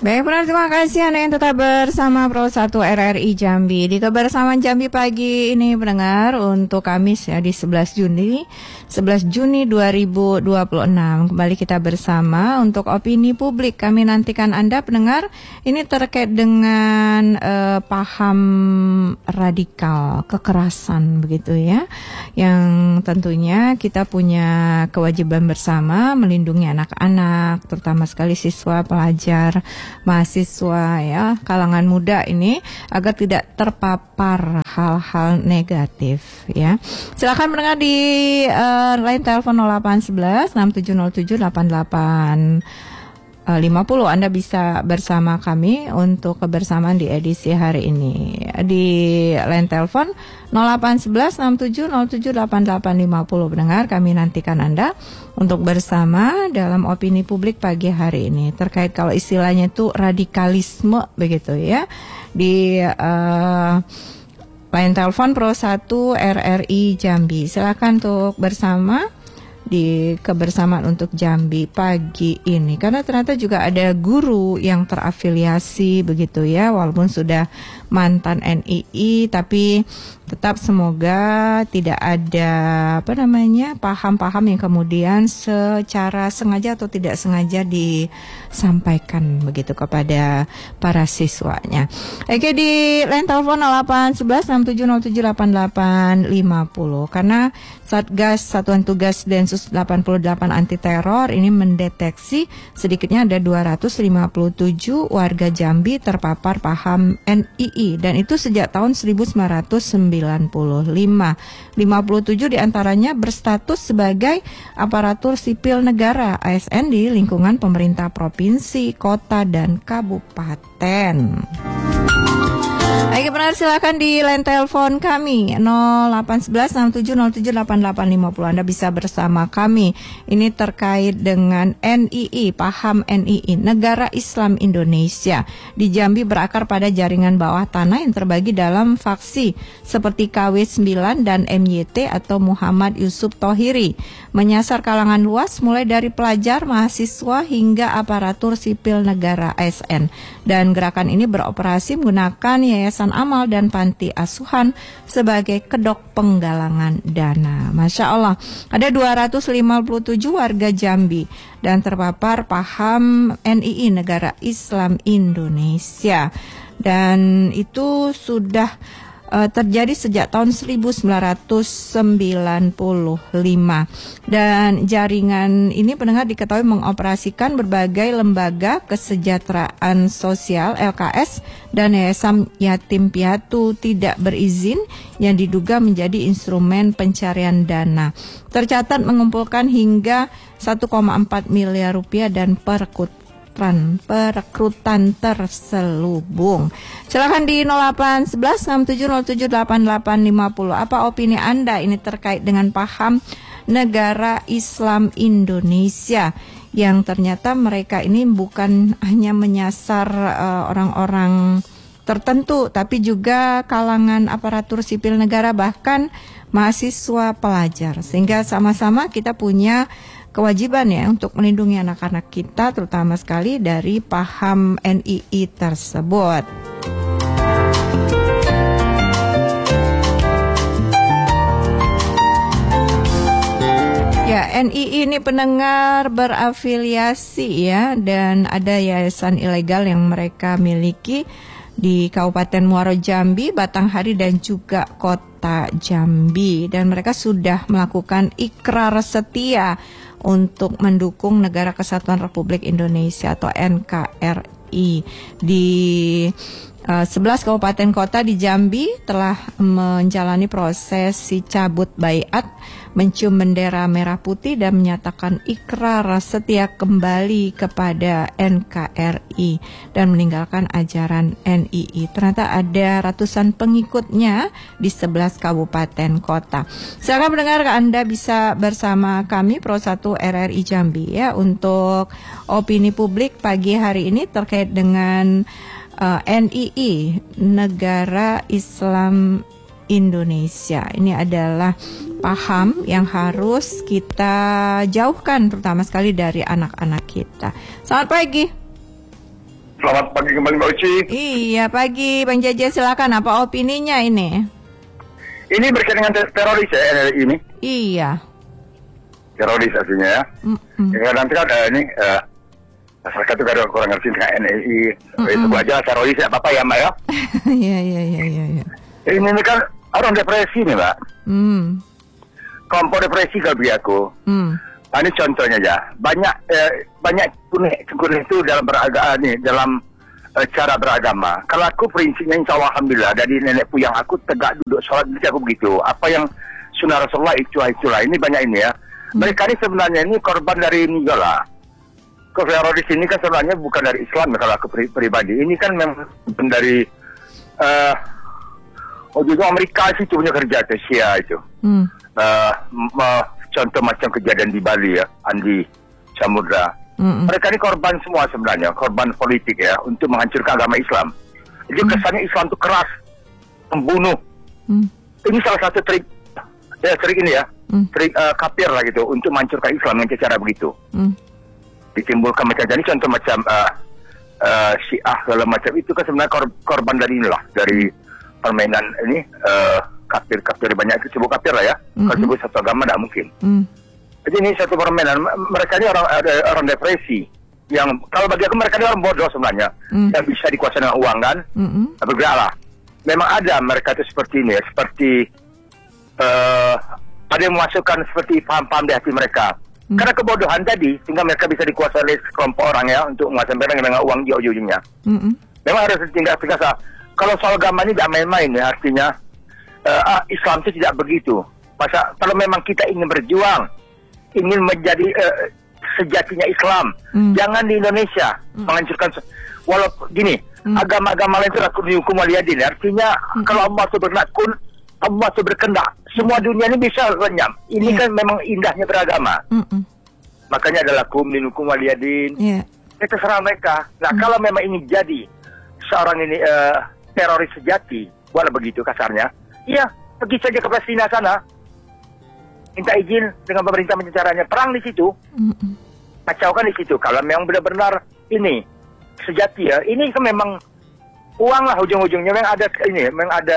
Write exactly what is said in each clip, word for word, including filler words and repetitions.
Baik, benar, terima kasih Anda yang tetap bersama Pro satu R R I Jambi. Di kebersamaan Jambi pagi ini pendengar untuk Kamis ya di sebelas Juni dua ribu dua puluh enam. Kembali kita bersama untuk opini publik. Kami nantikan Anda pendengar ini terkait dengan eh, paham radikal, kekerasan begitu ya. Yang tentunya kita punya kewajiban bersama melindungi anak-anak, terutama sekali siswa, pelajar, mahasiswa ya, kalangan muda ini agar tidak terpapar hal-hal negatif ya. Silakan mendengar di uh, line telepon nol delapan satu satu enam tujuh nol tujuh delapan delapan lima nol. Anda bisa bersama kami untuk kebersamaan di edisi hari ini. Di line telepon nol delapan satu satu enam tujuh nol tujuh delapan delapan lima nol. Pendengar, kami nantikan Anda untuk bersama dalam opini publik pagi hari ini terkait kalau istilahnya itu radikalisme begitu ya. Di uh, line telepon Pro satu R R I Jambi. Silakan untuk bersama di kebersamaan untuk Jambi pagi ini, karena ternyata juga ada guru yang terafiliasi begitu ya, walaupun sudah mantan N I I tapi tetap semoga tidak ada apa namanya paham-paham yang kemudian secara sengaja atau tidak sengaja disampaikan begitu kepada para siswanya. Oke, di line telepon nol delapan satu satu enam tujuh nol tujuh delapan delapan lima nol, karena Satgas Satuan Tugas Densus delapan puluh delapan Anti Teror ini mendeteksi sedikitnya ada dua ratus lima puluh tujuh warga Jambi terpapar paham N I I, dan itu sejak tahun seribu sembilan ratus sembilan puluh lima. lima puluh tujuh diantaranya berstatus sebagai aparatur sipil negara A S N di lingkungan pemerintah provinsi, kota, dan kabupaten. Baik, benar, silakan di line telepon kami nol delapan satu satu enam tujuh nol tujuh delapan delapan lima nol. Anda bisa bersama kami. Ini terkait dengan N I I, paham N I I, Negara Islam Indonesia. Di Jambi berakar pada jaringan bawah tanah yang terbagi dalam faksi seperti K W sembilan dan M Y T atau Muhammad Yusuf Thohiri. Menyasar kalangan luas mulai dari pelajar, mahasiswa hingga aparatur sipil negara A S N. Dan gerakan ini beroperasi menggunakan yayasan amal dan panti asuhan sebagai kedok penggalangan dana. Masya Allah, ada dua ratus lima puluh tujuh warga Jambi dan terpapar paham N I I, Negara Islam Indonesia. Dan itu sudah uh, terjadi sejak tahun seribu sembilan ratus sembilan puluh lima. Dan jaringan ini pendengar diketahui mengoperasikan berbagai lembaga kesejahteraan sosial L K S dan yayasan yatim piatu tidak berizin yang diduga menjadi instrumen pencarian dana. Tercatat mengumpulkan hingga satu koma empat miliar rupiah dan perekrutan perekrutan terselubung. Silakan di nol delapan satu satu enam tujuh nol tujuh delapan delapan lima nol. Apa opini Anda ini terkait dengan paham Negara Islam Indonesia yang ternyata mereka ini bukan hanya menyasar uh, orang-orang tertentu, tapi juga kalangan aparatur sipil negara, bahkan mahasiswa, pelajar. Sehingga sama-sama kita punya kewajiban ya untuk melindungi anak-anak kita, terutama sekali dari paham N I I tersebut. Ya, N I I ini pendengar berafiliasi ya, dan ada yayasan ilegal yang mereka miliki di Kabupaten Muaro Jambi, Batanghari, dan juga Kota Jambi. Dan mereka sudah melakukan ikrar setia untuk mendukung Negara Kesatuan Republik Indonesia atau N K R I. Di uh, sebelas kabupaten kota di Jambi telah menjalani prosesi cabut baiat, mencium bendera merah putih dan menyatakan ikrar setia kembali kepada N K R I dan meninggalkan ajaran N I I. Ternyata ada ratusan pengikutnya di sebelas kabupaten kota. Silakan mendengar, Anda bisa bersama kami Pro satu R R I Jambi ya untuk opini publik pagi hari ini terkait dengan uh, N I I, Negara Islam Indonesia. Ini adalah paham yang harus kita jauhkan, terutama sekali dari anak-anak kita. Selamat pagi. Selamat pagi kembali Mbak Uci. Iya pagi Bang Jaja, silakan apa opininya ini? Ini berkaitan dengan ter- teroris ya N R I ini. Iya. Teroris artinya ya. Mm-mm. Ya nanti kan ada ini uh, masyarakat juga ada kurang ngerti dengan N R I. Itu aja teroris ya Bapak ya Mbak ya. Iya iya iya iya. Ya. Ini, ini kan orang depresi nih Mbak. Hmm. Kelompok depresi kalau bagi aku. Hmm. Nah, ini contohnya aja. Banyak eh, banyak kuning itu dalam beragama nih dalam eh, cara beragama. Kalau aku prinsipnya insya Allah alhamdulillah dari nenek puyang aku tegak duduk sholat aku begitu. Apa yang sunnah Rasulullah itu itulah. Ini banyak ini ya. Mereka ini sebenarnya ini korban dari ini juga lah. Teroris ini kan sebenarnya bukan dari Islam ya, kalau aku pri- pribadi. Ini kan memang dari uh, oh juga Amerika sih itu punya kerja itu Syia itu. Hmm. Uh, m- contoh macam kejadian di Bali ya, Andi Samudra. Mm-mm. Mereka ini korban semua sebenarnya, korban politik ya, untuk menghancurkan agama Islam. Jadi kesannya Islam itu keras, membunuh. Mm. Ini salah satu trik, ya trik ini ya, Mm. trik uh, kafir lah gitu, untuk menghancurkan Islam dengan cara begitu. Mm. Ditimbulkan macam jadi contoh macam uh, uh, Syiah segala macam itu kan sebenarnya kor- korban dari inilah, dari permainan ini. Uh, kafir-kafir banyak itu sebut kafir lah ya. Mm-hmm. Kalau sebut satu agama tidak mungkin. Mm. Jadi ini satu permainan. Mereka ini orang orang depresi. Yang kalau bagi aku mereka ini orang bodoh sebenarnya. Mm. Yang bisa dikuasai dengan uang kan. Mm-hmm. Bergeraklah. Memang ada mereka itu seperti ini ya. Seperti uh, ada yang memasukkan seperti paham-paham di hati mereka. Mm. Karena kebodohan tadi sehingga mereka bisa dikuasai oleh sekelompok orang ya untuk menguasai mereka dengan uang di ujung-ujungnya. Mm-hmm. Memang harus tinggal-tinggal. Kalau soal agama ini tidak main-main ya artinya. Uh, Islam itu tidak begitu. Masa kalau memang kita ingin berjuang, ingin menjadi uh, sejatinya Islam, mm. jangan di Indonesia mm. menghancurkan. Walaupun gini, mm. agama-agama lain itu aku dihukum waliyadin. Artinya mm. kalau Allah itu berlakun, Allah itu berkendak, semua dunia ini bisa lenyap. Ini yeah. kan memang indahnya beragama. Mm-mm. Makanya adalah kum dihukum waliyadin. Yeah. Itu terserah mereka. Nah mm. kalau memang ingin jadi seorang ini uh, teroris sejati, buatlah begitu kasarnya. Iya, pergi saja ke Palestina sana. Minta izin dengan pemerintah caranya perang di situ. Mm-mm. Kacaukan di situ. Kalau memang benar-benar ini sejati ya, ini kan memang uang lah ujung-ujungnya. Memang ada ini, memang ada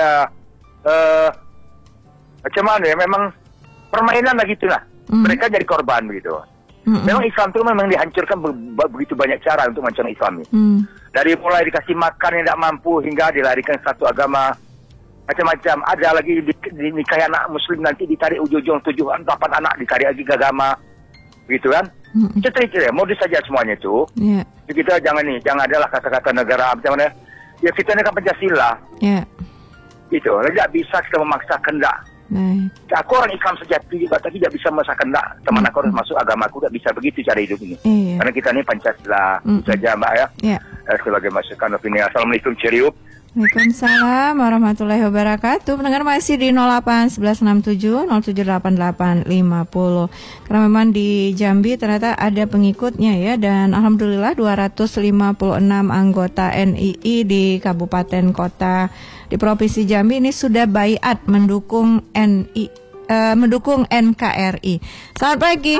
uh, macam mana ya? Memang permainan lah gitulah. Mm. Mereka jadi korban begitu. Mm-mm. Memang Islam itu memang dihancurkan be- begitu banyak cara untuk menghancurkan Islam ini. Mm. Dari mulai dikasih makan yang tidak mampu hingga dilarikan satu agama. Macam-macam. Ada lagi di, di nikah anak muslim nanti ditarik ujung-ujung tujuh, delapan anak ditarik lagi ke agama. Begitu kan? Mm-hmm. Itu trik-trik. Modus saja semuanya itu. Yeah. Jadi kita jangan nih, jangan adalah kata-kata negara macam mana. Ya kita ini kan Pancasila. Yeah. Gitu. Tidak bisa kita memaksa kehendak. Nah. Aku orang Islam sejati juga, tapi tidak bisa memaksa kehendak. Teman mm-hmm. aku harus masuk agama aku, tidak bisa begitu cara hidup ini. Yeah. Karena kita ini Pancasila. Mm-hmm. Itu saja Mbak ya. Yeah. Eh, sebagai masukan opini. Assalamualaikum, cheerio. Waalaikumsalam warahmatullahi wabarakatuh. Pendengar masih di nol delapan satu satu enam tujuh nol tujuh delapan delapan lima nol. Karena memang di Jambi ternyata ada pengikutnya ya. Dan alhamdulillah dua ratus lima puluh enam anggota N I I di kabupaten kota di Provinsi Jambi ini sudah baiat mendukung N I uh, mendukung N K R I. Selamat pagi.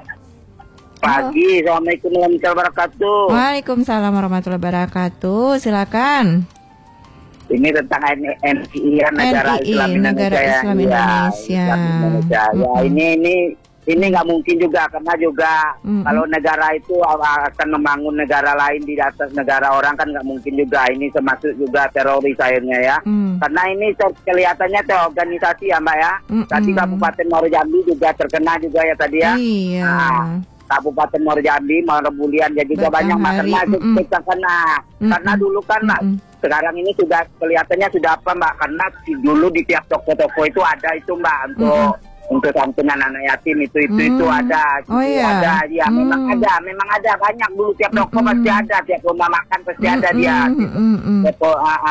Pagi, Assalamualaikum warahmatullahi wabarakatuh. Waalaikumsalam warahmatullahi wabarakatuh. Silakan. Ini tentang N I I ya, negara N I I, Islam Indonesia. negara Islam ya, Indonesia. Islam Indonesia. Mm-hmm. Ya, ini ini ini nggak mungkin juga karena juga mm-hmm. kalau negara itu akan membangun negara lain di atas negara orang kan nggak mungkin juga. Ini termasuk juga teroris akhirnya ya. Mm. Karena ini kelihatannya terorganisasi ya Mbak ya. Mm-hmm. Tadi Kabupaten Muaro Jambi juga terkena juga ya tadi ya. Iya. Nah, Kabupaten Muaro Jambi, Muaro Bulian, jadi juga banyak karena kita kena. Mm-mm. Karena dulu kan Mm-mm. sekarang ini sudah kelihatannya sudah apa Mbak? Karena dulu di tiap toko-toko itu ada itu Mbak untuk Mm-mm. untuk santunan anak yatim itu itu mm. itu ada. Itu oh, iya. ada, ya mm. memang ada, memang ada banyak dulu tiap toko Mm-mm. pasti ada, tiap rumah makan pasti Mm-mm. ada dia. Gitu. Toko, ah, ah.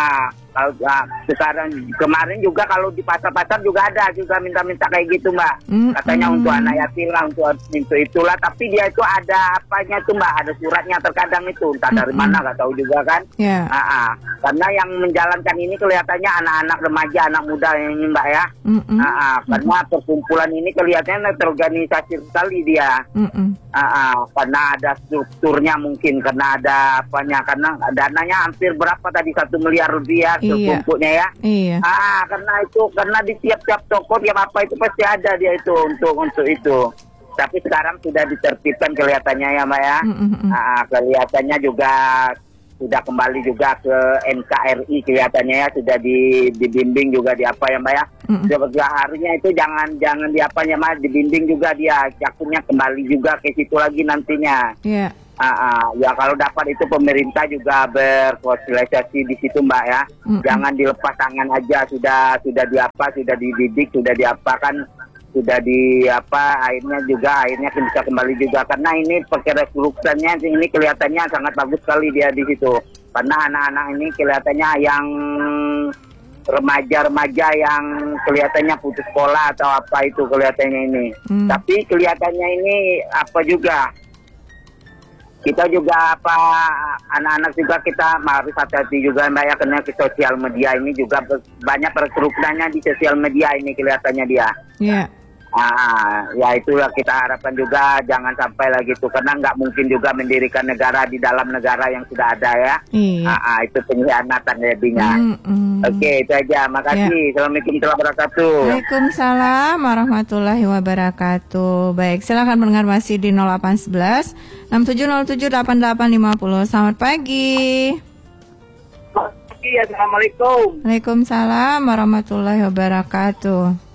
Kalau nah, sekarang kemarin juga kalau di pasar-pasar juga ada juga minta-minta kayak gitu mbak. Mm-hmm. Katanya untuk anak yatim lah, untuk untuk itulah. Tapi dia itu ada apanya tuh mbak, ada suratnya terkadang itu entah dari mm-hmm. mana nggak tahu juga kan. Yeah. Nah, karena yang menjalankan ini kelihatannya anak-anak remaja, anak muda ini mbak ya. Mm-hmm. Nah, karena perkumpulan ini kelihatannya terorganisasi sekali dia. Mm-hmm. Nah, karena ada strukturnya mungkin, karena ada apanya, karena dananya hampir berapa tadi satu miliar rupiah. Terkumpulnya ya, iya. Ah, karena itu karena di tiap-tiap toko tiap apa itu pasti ada dia itu untuk untuk itu. Tapi sekarang sudah ditertibkan kelihatannya ya, Mbak ya. Mm-hmm. Ah, kelihatannya juga sudah kembali juga ke N K R I kelihatannya ya, sudah di, dibimbing juga di apa ya, Mbak ya. Mm-hmm. Harusnya itu jangan jangan di apanya, Mbak, dibimbing juga dia, akhirnya kembali juga ke situ lagi nantinya. Iya. Yeah. Uh, uh, ya kalau dapat itu pemerintah juga berkonsultasi di situ mbak ya, mm-hmm. jangan dilepas tangan aja, sudah sudah di apa, sudah dididik, sudah diapakan, sudah di apa, akhirnya juga akhirnya bisa kembali juga, karena ini perekrutannya ini kelihatannya sangat bagus sekali dia di situ, karena anak-anak ini kelihatannya yang remaja-remaja yang kelihatannya putus sekolah atau apa itu kelihatannya ini, mm. tapi kelihatannya ini apa juga. Kita juga apa anak-anak juga kita harus hati-hati juga mbak ya, karena di sosial media ini juga banyak perekrutannya di sosial media ini kelihatannya dia. Iya. Yeah. Ah, ya itulah kita harapkan juga jangan sampai lagi itu, karena nggak mungkin juga mendirikan negara di dalam negara yang sudah ada ya. Iya. Ah, ah, itu pengkhianatan jadinya. Mm-mm. Oke, itu aja. Makasih. Yeah. Assalamualaikum warahmatullahi wabarakatuh. Waalaikumsalam warahmatullahi wabarakatuh. Baik, silakan mendengar masih di nol delapan satu satu enam tujuh nol tujuh delapan delapan lima nol. Selamat pagi. Pagi, assalamualaikum. Waalaikumsalam warahmatullahi wabarakatuh.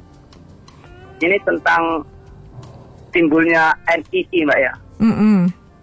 Ini tentang timbulnya N I I mbak ya. Mm-hmm.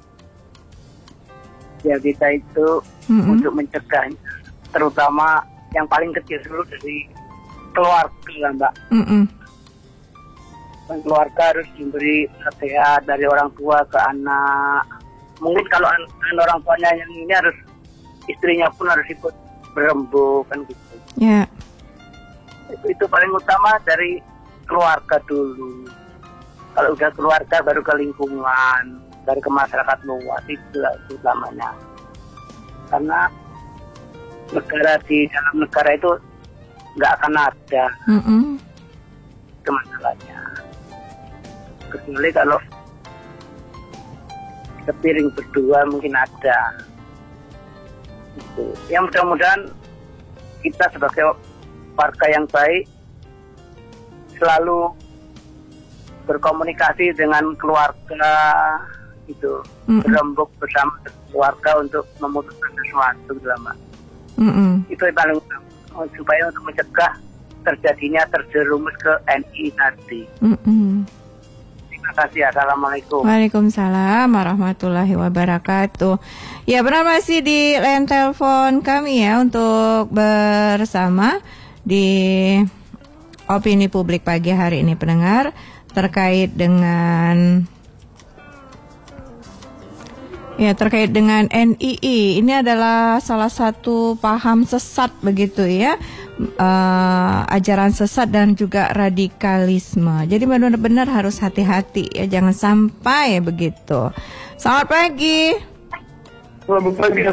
Ya kita itu mm-hmm. untuk mencegah, terutama yang paling kecil dulu dari keluarga mbak. Mm-hmm. Dan keluarga harus diberi nasihat dari orang tua ke anak. Mungkin kalau an- orang tuanya yang ini harus, istrinya pun harus ikut berembuk kan gitu. Ya. Yeah. Itu, itu paling utama dari keluarga dulu. Kalau udah keluarga baru ke lingkungan, baru ke masyarakat luas, itu utamanya. Karena negara di dalam negara itu nggak akan ada mm-hmm. itu masalahnya. Kecuali kalau sepiring berdua mungkin ada. Itu. Yang mudah-mudahan kita sebagai warga yang baik selalu berkomunikasi dengan keluarga itu, mm-hmm. berembuk bersama keluarga untuk memutuskan sesuatu lama. Mm-hmm. Itu yang paling utama, supaya untuk mencegah terjadinya terjerumus ke N I tadi. Mm-hmm. Terima kasih. Assalamualaikum. Waalaikumsalam warahmatullahi wabarakatuh. Ya benar, masih di line telepon kami ya untuk bersama di opini publik pagi hari ini pendengar terkait dengan ya terkait dengan N I I. Ini adalah salah satu paham sesat begitu ya, uh, ajaran sesat dan juga radikalisme. Jadi benar-benar harus hati-hati ya, jangan sampai begitu. Selamat pagi. Selamat pagi.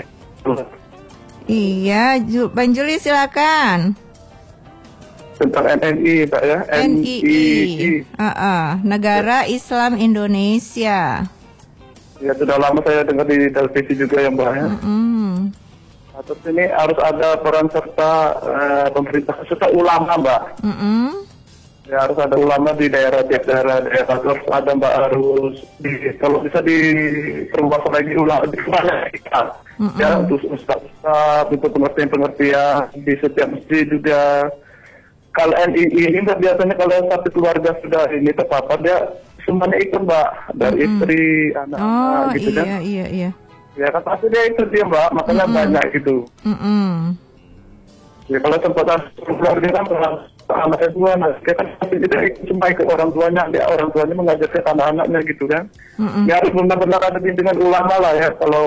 Iya, Bang Juli silakan. Tentang N I I Pak ya. N I I, uh, uh, Negara Islam Indonesia. Ya sudah lama saya dengar di televisi juga ya Mbak ya. Mm-hmm. Nah, terus ini harus ada peran serta uh, pemerintah serta ulama Mbak. Mm-hmm. Ya harus ada ulama di daerah tiap daerah daerah terus ada Mbak, harus di, kalau bisa diperluas lagi ulama di mana kita. Mm-hmm. Ya untuk ustaz-ustaz, untuk pengertian-pengertian di setiap masjid juga. Kalau N I I ini biasanya kalau satu keluarga sudah ini terpapar dia semuanya ikut Mbak, dari mm-hmm. istri, anak-anak oh, gitu iya, kan. Oh iya iya iya. Ya kan pasti dia ikut dia Mbak, makanya mm-hmm. banyak gitu. Mm-hmm. Ya kalau tempat keluarga kan anaknya dua, nah dia kan pasti tidak ikut cuma ikut orang tuanya, dia orang tuanya mengajarkan anak-anaknya gitu kan. Mm-hmm. Ya harus benar-benar ada bimbingan ulama lah ya kalau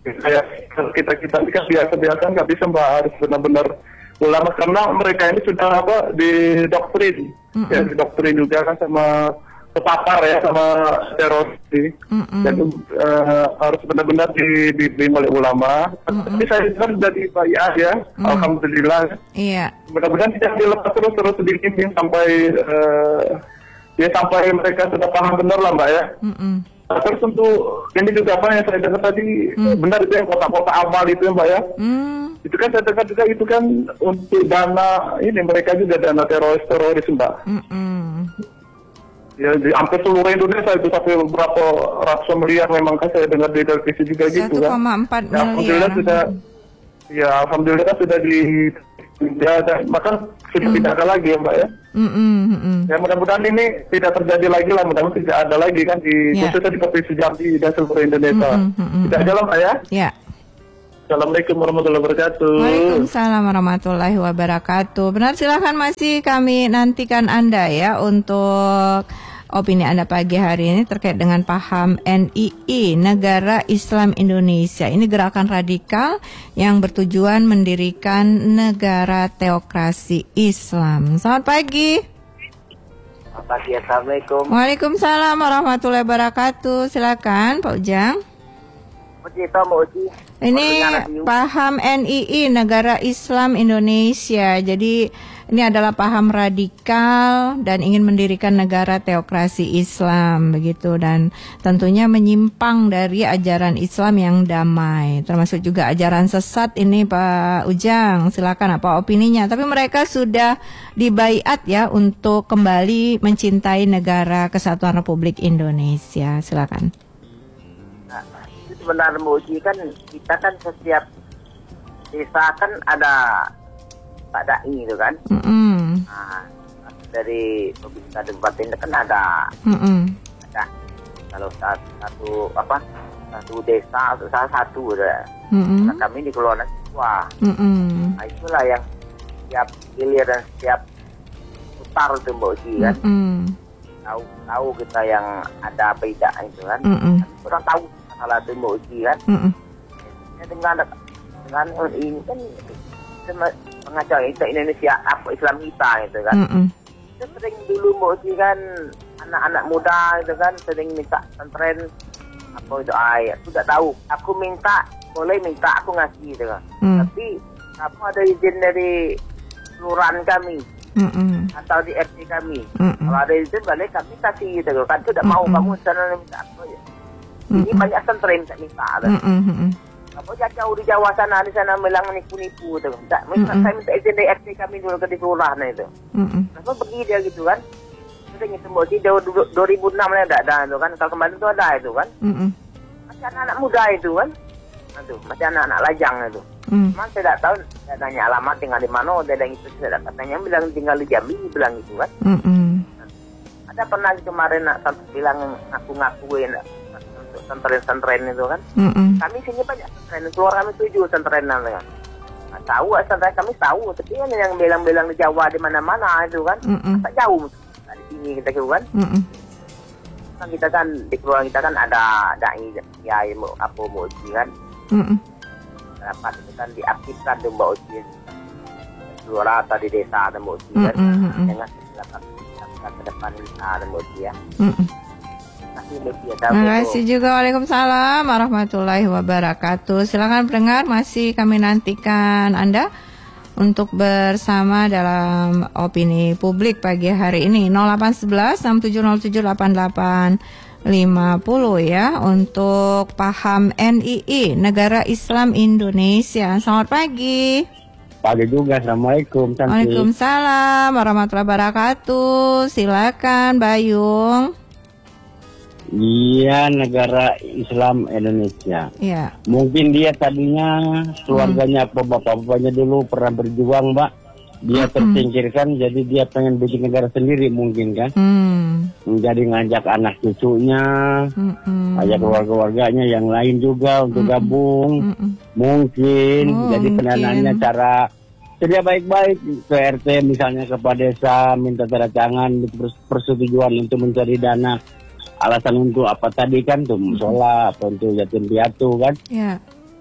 kayak kita kita ini kan biasa-biasa nggak bisa Mbak, harus benar-benar ulama karena mereka ini sudah apa didoktrin, mm-hmm. ya didoktrin juga kan sama terpapar ya sama teroris, mm-hmm. dan uh, harus benar-benar dibimbing oleh ulama. Mm-hmm. Tapi saya kan sudah dibayar ya, mm-hmm. alhamdulillah. Iya. Mudah-mudahan tidak dilepas terus-terus dibimbing sampai uh, ya sampai mereka sudah paham benar lah Mbak ya. Mm-hmm. Nah, terus untuk ini juga apa yang saya dengar tadi mm. benar itu yang kota-kota amal itu ya Mbak ya. Mm. Itu kan saya dengar juga itu kan untuk dana ini mereka juga dana teroris-teroris Mbak. Mm-mm. Ya di hampir seluruh Indonesia itu sampai beberapa ratus miliar memang kan saya dengar di televisi juga gitu kan. satu koma empat miliar. Ya, alhamdulillah sudah, ya alhamdulillah sudah di ya, dan maka sudah mm. tidak ada lagi ya Mbak ya. Mm-mm, mm-mm. Ya mudah-mudahan ini tidak terjadi lagi lah, mudah-mudahan tidak ada lagi kan di yeah. khususnya di Provinsi Jambi dan seluruh Indonesia. Mm-mm, mm-mm. Tidak ada lah Mbak ya. Ya. Yeah. Assalamualaikum warahmatullahi wabarakatuh. Waalaikumsalam warahmatullahi wabarakatuh. Benar, silahkan masih kami nantikan Anda ya untuk opini Anda pagi hari ini terkait dengan paham N I I, Negara Islam Indonesia. Ini gerakan radikal yang bertujuan mendirikan negara teokrasi Islam. Selamat pagi. Selamat pagi, Assalamualaikum. Waalaikumsalam warahmatullahi wabarakatuh. Silakan Pak Ujang. Ini paham N I I, Negara Islam Indonesia. Jadi ini adalah paham radikal dan ingin mendirikan negara teokrasi Islam begitu, dan tentunya menyimpang dari ajaran Islam yang damai, termasuk juga ajaran sesat ini Pak Ujang. Silakan apa opininya? Tapi mereka sudah dibaiat ya untuk kembali mencintai negara Kesatuan Republik Indonesia. Silakan. Benar Mbak Uci, kan kita kan setiap desa kan ada Pak Dai itu kan. Mm-hmm. Nah, dari pemerintah kabupaten kan ada. Mm-hmm. Ada kalau satu, satu apa satu desa atau salah satu ada. Mm-hmm. Nah, kami dikelola semua. Mm-hmm. Nah, itulah yang setiap hilir dan setiap putar itu Mbak Uci kan. Mm-hmm. Tahu tahu kita yang ada beda itu kan. Mm-hmm. Kurang tahu salah itu Mbak Uci kan. Mm-hmm. Ya, dengan dengan ini kan pengacau kita Indonesia apa Islam kita itu kan. Mm-hmm. Kita sering dulu Mbak Uci kan anak-anak muda itu kan sering minta pesantren apa itu ayat. Aku tak tahu. Aku minta boleh minta aku ngasih itu kan. Mm. Tapi apa ada izin dari kelurahan kami. Mm-hmm. Atau di R T kami. Mm-hmm. Kalau ada izin balik kami kasih gitu kan. Aku tak mau mm-hmm. kamu sana minta apa ya. Ini mm-hmm. banyak pesantren tak minta. Mm-hmm. Apa jauh di Jawa sana, di sana melang nipu-nipu tu. Tak, minta, mm-hmm. saya minta izin dari R T kami dulu ke di kelurahan itu. Mm-hmm. Kenapa pergi dia gitu kan? Kita gitu Mbak Uci, dua ribu enam lah ada, ada itu kan. Kalau kemarin tu ada itu kan. Mm-hmm. Masih anak-anak muda itu kan. Itu, masih anak-anak lajang itu. Mm-hmm. Memang saya tak tahu, saya tanya alamat tinggal di mana, dia bilang itu saya dapat tanya, bilang tinggal di Jambi, bilang gitu kan. Mm-hmm. Ada pernah kemarin nak sampai bilang ngaku-ngakuin santren-santren itu kan. Mm-mm. Kami sini banyak santren, keluar kami tujuh santrenan kan. Nah, tahu santren kami tahu, tapi kan yang bilang-bilang di Jawa di mana-mana itu kan. Tak jauh nah, di sini kita gitu kan. Mm-mm. Kan kita kan di keluarga kita kan ada dai ya apa Mbak Uci kan. Mm-mm. Dapat itu kan diaktifkan di Mbak Uci. Keluar atau di desa ada Mbak Uci kan. Mm-mm. Dengan silakan ke depan kita ada Mbak Uci ya. Mm-mm. Terima kasih juga. Waalaikumsalam warahmatullahi wabarakatuh. Silakan pendengar, masih kami nantikan Anda untuk bersama dalam opini publik pagi hari ini. nol delapan satu satu enam tujuh nol tujuh delapan delapan lima nol ya untuk paham N I I, Negara Islam Indonesia. Selamat pagi. Pagi juga. Assalamualaikum. Cantik. Waalaikumsalam warahmatullahi wabarakatuh. Silakan Bayung. Dia negara Islam Indonesia. Iya. Mungkin dia tadinya keluarganya apa bapak-bapaknya dulu pernah berjuang, Mbak. Dia tersingkirkan, jadi dia pengen bikin negara sendiri mungkin kan. Mm. Jadi ngajak anak cucunya, Mm-mm. ajak keluarga-keluarganya yang lain juga untuk Mm-mm. gabung. Mm-mm. Mungkin. Oh, jadi pendananya cara sedia baik-baik ke R T misalnya kepada desa, minta tanda tangan persetujuan untuk mencari dana. Alasan untuk apa tadi kan tuh musola apa untuk yatim piatu kan. Yeah.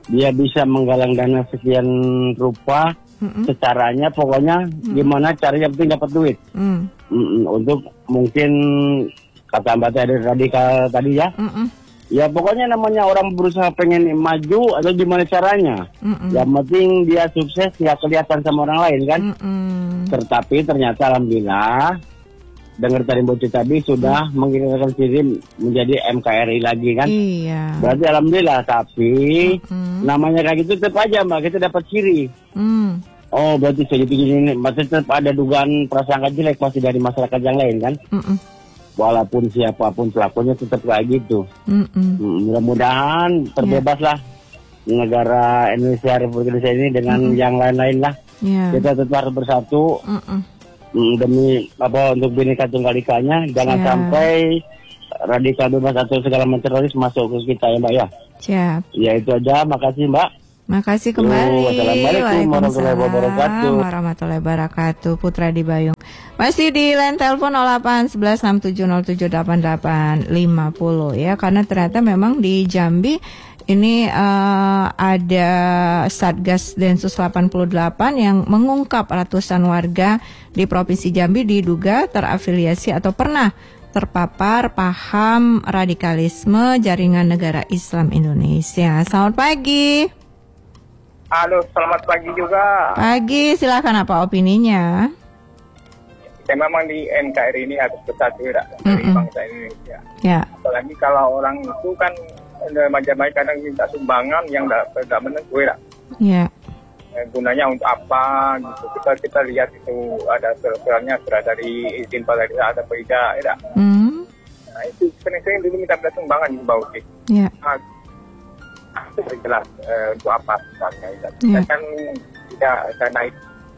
dia bisa menggalang dana sekian rupa, mm-mm. secaranya pokoknya mm. gimana caranya penting dapat duit. Mm. Untuk mungkin kata Mbak tadi radikal tadi ya. Mm-mm. Ya pokoknya namanya orang berusaha pengen maju atau gimana caranya. Mm-mm. Yang penting dia sukses nggak kelihatan sama orang lain kan. Mm-mm. Tetapi ternyata alhamdulillah dengar tadi Bocil tadi sudah mm. mengirimkan diri menjadi M K R I lagi kan. Iya. Berarti alhamdulillah, tapi mm. namanya kayak gitu tetap aja Mbak kita dapat ciri. Mm. Oh berarti jadi begini, masih tetap ada dugaan prasangka jelek masih dari masyarakat yang lain kan. Mm-mm. Walaupun siapapun pelakunya tetap kayak gitu. Mm-mm. Mudah-mudahan terbebaslah yeah. negara Indonesia, Republik Indonesia ini dengan Mm-mm. yang lain-lain lah. Yeah. Kita tetap harus bersatu Mm-mm. demi apa untuk Bhinneka Tunggal Ikanya. Jangan yeah. sampai radikal bebas atau segala macam teroris masuk ke kita ya Mbak ya. Siap. Ya itu aja. Makasih Mbak. Makasih kembali. Oh, Wassalamualaikum warahmatullahi wabarakatuh. Warahmatullahi wabarakatuh. Putra di Bayung. Masih di line telepon nol delapan satu satu enam tujuh nol tujuh delapan delapan lima nol ya, karena ternyata memang di Jambi ini uh, ada Satgas Densus delapan puluh delapan yang mengungkap ratusan warga di Provinsi Jambi diduga terafiliasi atau pernah terpapar paham radikalisme jaringan negara Islam Indonesia. Selamat pagi. Halo, selamat pagi juga. Pagi, silakan apa opininya? Ya, memang di M K R I ini harus bersatu ya, dari mm-hmm. bangsa Indonesia. Ya. Apalagi kalau orang itu kan macam-macam kadang minta sumbangan yang tidak menentu ya. Ya. Gunanya untuk apa? Gitu. Kita kita lihat itu ada surat-suratnya surat dari izin pada ada tidak ya. Mm. Nah itu sering-sering dulu minta sumbangan di bawah sih. Ya. Nah, itu jelas uh, untuk apa misalnya ya. Kita kan tidak saya naik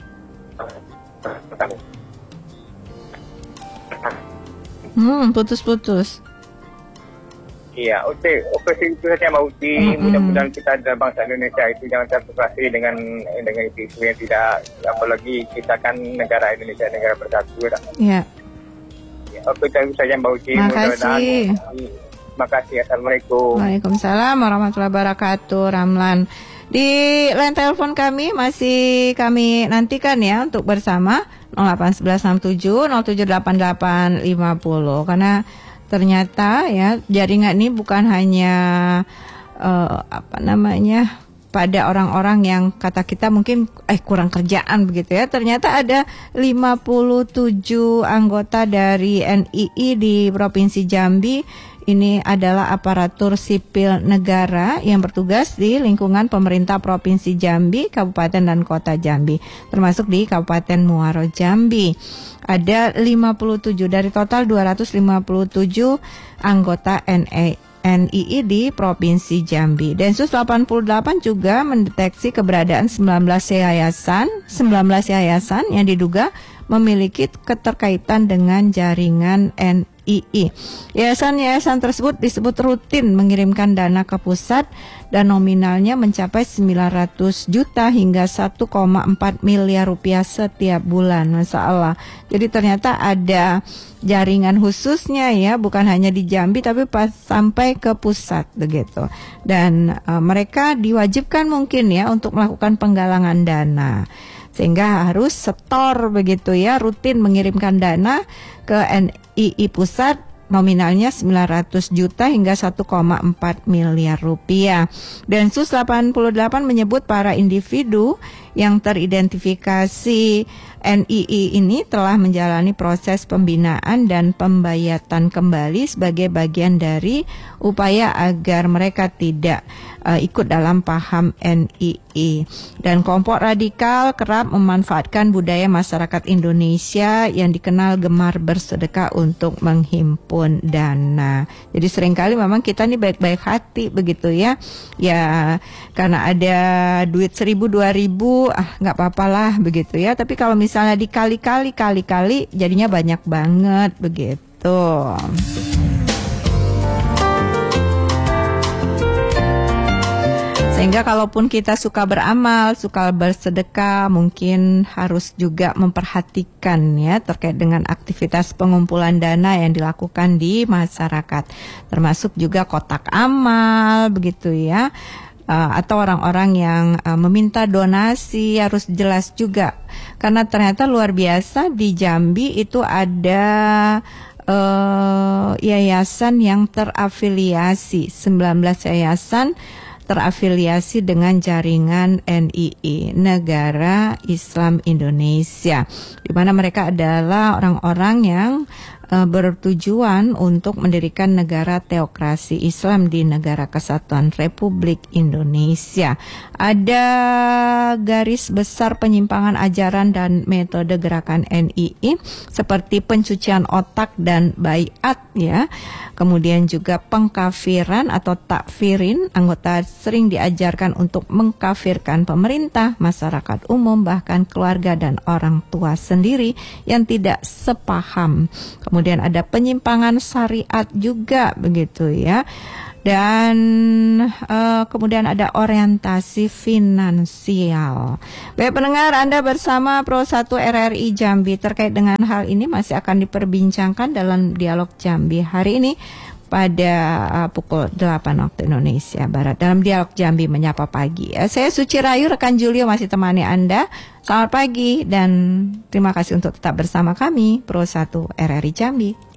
hmm putus-putus. Iya, oke, oke itu saja Mbak Uci. Mm-hmm. Mudah-mudahan kita dan bangsa Indonesia itu jangan terprovokasi dengan dengan isu yang tidak, apalagi kita kan negara Indonesia negara bersatu. Iya. Ya, oke itu saja Mbak Uci. Makasih. Terima kasih. Assalamualaikum. Waalaikumsalam warahmatullahi wabarakatuh. Ramlan. Di line telepon kami masih kami nantikan ya untuk bersama nol delapan satu satu enam tujuh nol tujuh delapan delapan lima nol, karena ternyata ya jaringan ini bukan hanya uh, apa namanya pada orang-orang yang kata kita mungkin eh kurang kerjaan begitu ya. Ternyata ada lima puluh tujuh anggota dari N I I di Provinsi Jambi. Ini adalah aparatur sipil negara yang bertugas di lingkungan pemerintah Provinsi Jambi, Kabupaten dan Kota Jambi, termasuk di Kabupaten Muaro Jambi. Ada lima puluh tujuh dari total dua ratus lima puluh tujuh anggota N I I di Provinsi Jambi. Densus delapan puluh delapan juga mendeteksi keberadaan sembilan belas yayasan, sembilan belas yayasan yang diduga memiliki keterkaitan dengan jaringan N I I. Yayasan-yayasan tersebut disebut rutin mengirimkan dana ke pusat dan nominalnya mencapai sembilan ratus juta hingga satu koma empat miliar rupiah setiap bulan. Masya Allah. Jadi ternyata ada jaringan khususnya ya, bukan hanya di Jambi tapi pas sampai ke pusat begitu. Dan uh, mereka diwajibkan mungkin ya untuk melakukan penggalangan dana, sehingga harus setor begitu ya, rutin mengirimkan dana ke N I I pusat nominalnya sembilan ratus juta hingga satu koma empat miliar rupiah. Densus delapan puluh delapan menyebut para individu yang teridentifikasi N I I ini telah menjalani proses pembinaan dan pembayatan kembali sebagai bagian dari upaya agar mereka tidak uh, ikut dalam paham N I I. Dan kelompok radikal kerap memanfaatkan budaya masyarakat Indonesia yang dikenal gemar bersedekah untuk menghimpun dana. Jadi seringkali memang kita nih baik-baik hati begitu ya. Ya karena ada duit seribu dua ribu ah nggak apa-apalah begitu ya. Tapi kalau misalnya dikali-kali kali-kali jadinya banyak banget begitu. Sehingga kalaupun kita suka beramal, suka bersedekah, mungkin harus juga memperhatikan ya terkait dengan aktivitas pengumpulan dana yang dilakukan di masyarakat. Termasuk juga kotak amal begitu ya. uh, atau orang-orang yang uh, meminta donasi harus jelas juga, karena ternyata luar biasa di Jambi itu ada uh, yayasan yang terafiliasi, sembilan belas yayasan terafiliasi dengan jaringan N I I, Negara Islam Indonesia, di mana mereka adalah orang-orang yang uh, bertujuan untuk mendirikan negara teokrasi Islam di Negara Kesatuan Republik Indonesia. Ada garis besar penyimpangan ajaran dan metode gerakan N I I seperti pencucian otak dan baiat, ya. Kemudian juga pengkafiran atau takfirin, anggota sering diajarkan untuk mengkafirkan pemerintah, masyarakat umum, bahkan keluarga dan orang tua sendiri yang tidak sepaham. Kemudian ada penyimpangan syariat juga, begitu ya. Dan uh, kemudian ada orientasi finansial. Baik pendengar, Anda bersama Pro satu R R I Jambi. Terkait dengan hal ini masih akan diperbincangkan dalam dialog Jambi hari ini pada uh, pukul delapan waktu Indonesia Barat dalam dialog Jambi Menyapa Pagi. Uh, saya Suci Rayu, rekan Julio masih temani Anda. Selamat pagi dan terima kasih untuk tetap bersama kami Pro satu R R I Jambi.